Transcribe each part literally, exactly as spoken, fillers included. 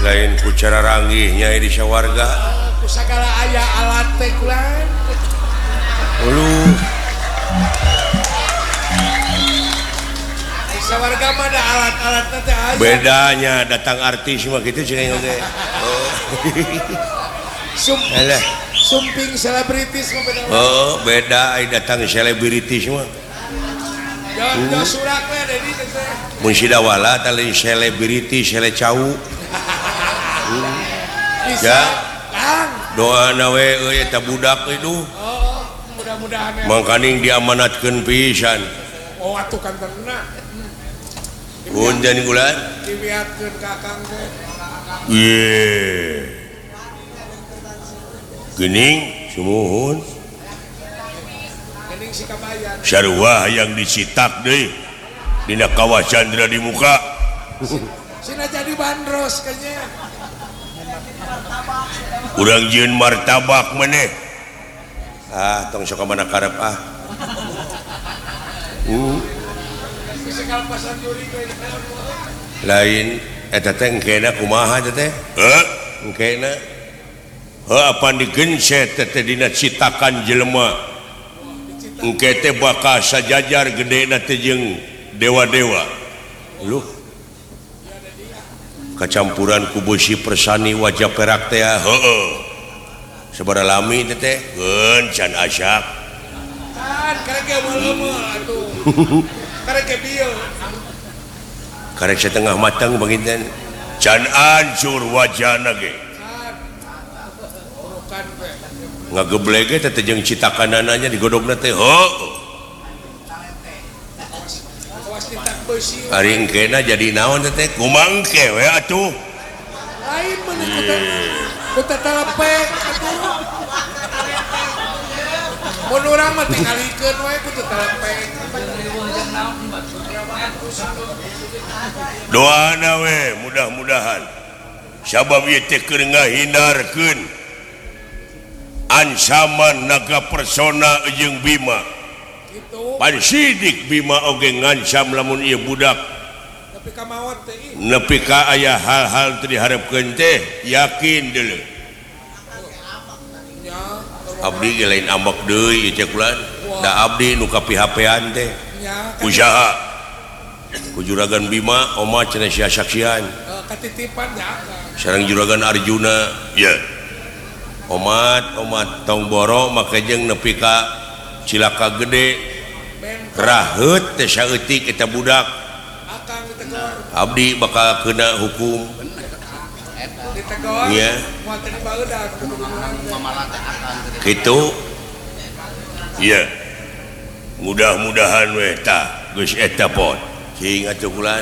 lain ku cara ranggihnya di sawarga ku sagala aya alat teh kulan ulu di sawarga mah ada alat-alat teh aya bedanya datang artis mah gitu cenah oge oh Sum, alah sumping selebritis mah beda oh beda ai datang selebritis mah jangan hmm. Jauh surak we dedi teh mun sidawala tali selebriti sele cau bisa ya Kang doana we euy eta budak itu oh mudah-mudahan ya mangkaning diamanatkeun pisan oh atuh kan tenang punten kulan dibiarkeun ka Kang teh ye geuning sumuhun geuning si kabayan sarua yang dicitak deui dina kawah Chandra di muka sina jadi bandros kayaknya urang jieun martabak maneh ah tong sok mana karep ah uh. lain eta teh engkena kumaha teh heuh engkena heuh apa digencet teh dina citakan jelema engke teh bakal sajajar gedena teh jeung dewa-dewa luh kacampuran ku besi persani wajah perak teh heuh sabaraha lami teh teh geun can asyak kan karek meuleumeul atuh karek bieu karek setengah matang beginten can ancur wajahna ge urukan teh ngageblek ge teh jeung citakanananya digodogna teh heuh awas ditak beusi ari engkena jadi naon teh kumangke we atuh lain meuni ku teh ku teh telepe atuh mun urang mah tingalikeun we ku teh telepe doana we mudah-mudahan sabab ieu teh keur ngahindarkeun ancaman naga persona jeung Bima gitu pan sidik Bima oge ngancam lamun ieu budak tapi ka maot teh nepi ka aya hal-hal teu diharepkeun teh yakin deuleu nya abdi ge lain ambek deui ieu kulan da abdi nu kapihapean teh nya usaha ku juragan Bima oma cenah sia saksian katitipan ya sareng juragan Arjuna ya omat omat tong boro make jeung nepi ka cilaka gede raheut teh saeutik eta budak akang ditegor abdi bakal kena hukum ditegor nya moal teh baeudak kitu iya mudah-mudahan we tah geus eta pot cing atuh kulan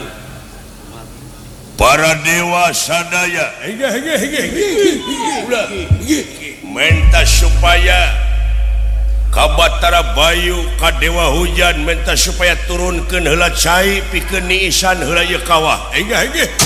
para dewa sadaya hege hege hege ulah minta supaya kabatara bayu ka dewa hujan minta supaya turunkeun heula cai pikeun niisan heula ieu kawah hege hege